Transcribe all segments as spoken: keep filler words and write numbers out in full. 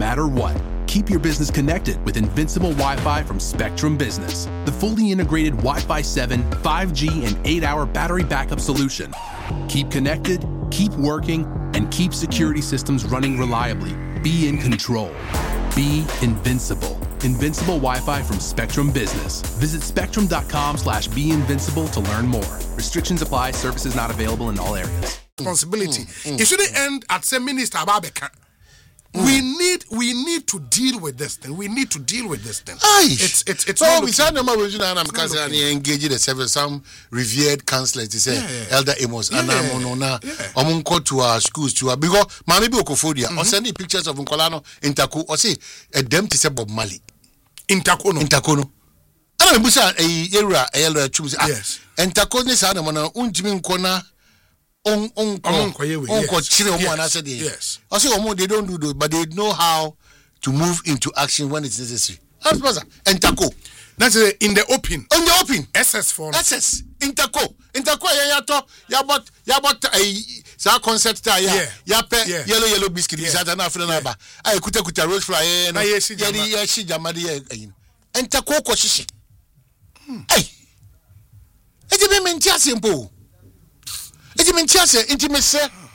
matter what. Keep your business connected with Invincible Wi-Fi from Spectrum Business, the fully integrated Wi-Fi seven, five G, and eight hour battery backup solution. Keep connected, keep working, and keep security systems running reliably. Be in control. Be invincible. Invincible Wi-Fi from Spectrum Business. Visit spectrum.com slash be invincible to learn more. Restrictions apply. Services not available in all areas. Responsibility. Mm, mm, it shouldn't mm. end at say Minister Ababeka. Mm. We need we need to deal with this thing. We need to deal with this thing. Aye. It's it's it's so we said number we because I engage the seven some revered counselors to say yeah, yeah. Elder Amos and Amonona Omunko to our schools to our because Mami Okofodia or sending pictures of Nkolano Intaku or say a dem to say Bob Marley. Intakono Intakono. I don't know a era a elder choose yes. Intakone sana mona unjimi nkona on on unko yes. yes. I say omo they don't do those, but they know how to move into action when it's necessary. That's better. Intako. That's uh, in the open. On the open. S S for S S. Intako. Intako ya ya to ya bot ya bot a sa concept ta ya ya pe yellow yellow biscuit is at an afternoon aba. I kuta kuta rose fry na ya shi ya shi jamadi ya. Intako ko shishi. Hey. Eti be menti asempo. Eti menti ase intimacy.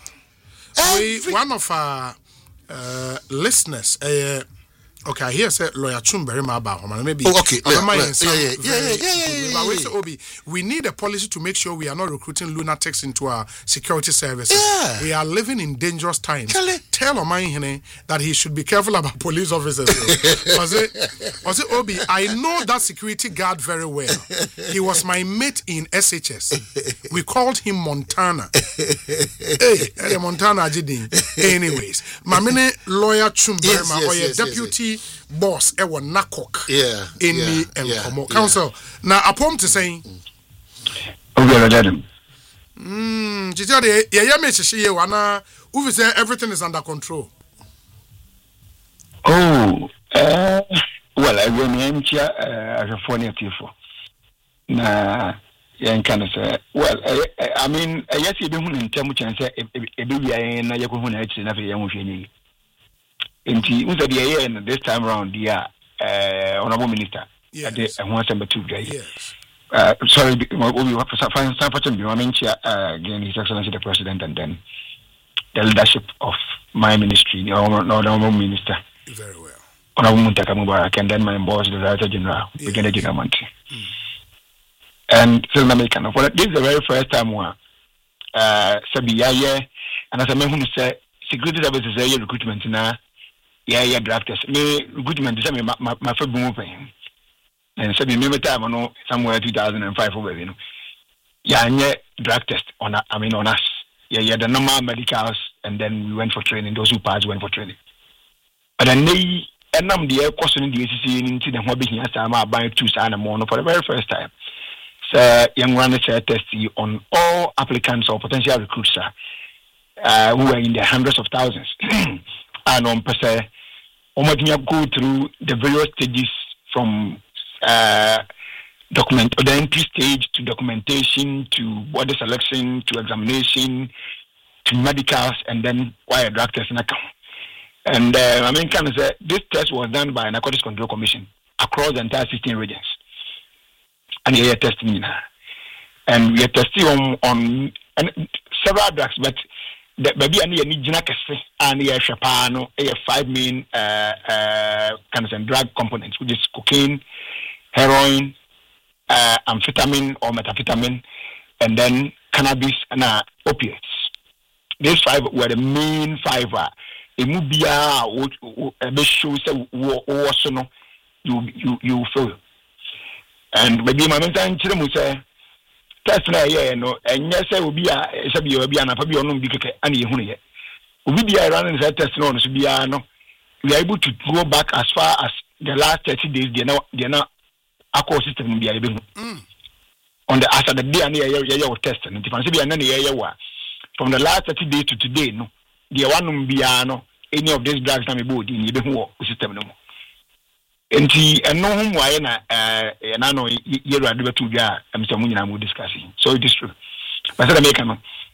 We, one of our uh, listeners, uh, okay, I hear say lawyer Chumberry Maba, maybe. Oh, okay, yeah, yeah, yeah, yeah, yeah, yeah, yeah, But we say, Obi, we need a policy to make sure we are not recruiting lunatics into our security services. Yeah. We are living in dangerous times. Tell, Tell Omai that he should be careful about police officers. was it? Was it Obi? I know that security guard very well. He was my mate in S H S. We called him Montana. Hey, Montana Ajidin. Anyways, Mamine lawyer Chumberry yes, Ma, yes, or yes, deputy. Yes, yes. Boss ewo nakok yeah in yeah, me and yeah, Komo yeah. council now upon to saying okay madam mm jija de ye ye me hihye wana who say everything is under control. Oh uh, well I will mention uh, as a funny people na yan kind of say well I, I, I mean I guess you be hu ntem chan say e be wi na ye ko hu na achi na fe yan hu hwenyi Inti unsa de ye this time around dia uh honorable minister at the one number two guy. Yes. Uh sorry we have to find some person I mean again His Excellency the President and then the leadership of my ministry or honorable minister. Very well. Honorable Muntaka Mubarak and then my boss the Director General yeah. Brigadier General Manti. Mm. And so American well this is the very first time one uh Sabiya and as I mentioned say security services say recruitment na yeah yeah drafters me recruitment say me my my first boom open and say me me time no somewhere two thousand five over you know yeah yeah drug test on I mean on us yeah yeah the normal medicals and then we went for training those who passed went for training but then they and I'm the question the A C C into the hobby here so I'm buying two and more for the very first time so young run a test on all applicants or potential recruits uh, who are in the hundreds of thousands and on per se go through the various stages from uh, document or the entry stage to documentation to body selection to examination to medicals and then wire drug test in account. And uh, I mean, kind of say this test was done by a Narcotics Control Commission across the entire sixteen regions, and we are testing now, and we are testing on on and several drugs, but. The baby and the Jinakase and the Shapano, a five main uh uh kind of drug components, which is cocaine, heroin, uh amphetamine or methamphetamine, and then cannabis and uh, opiates. These five were the main five. Uh, Imubia which shows that you you you feel. And maybe my mentor say test na ye no enye se obi a se bi obi a na pa bi onu bi keke ana ye hunu ye obi bi a run the test no so bi a no we are able to go back as far as the last thirty days they now they now accord system bi a be hu on the after the day and ye ye ye test and if say bi na ye ye wa from the last thirty days to today no the one bi a no any of these drugs na me bo di ni be hu system no enti eno hu waye na eh na no yero ade betu bia am say munyina mu discussing so it is true but say make no